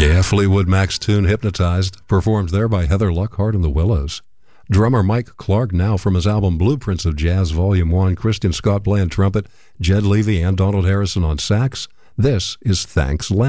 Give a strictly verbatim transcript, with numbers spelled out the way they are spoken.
Yeah, Fleetwood Mac's tune Hypnotized, performed there by Heather Luckhart and the Willows. Drummer Mike Clark now from his album Blueprints of Jazz Volume one, Christian Scott playing trumpet, Jed Levy and Donald Harrison on sax. This is Thanks Len.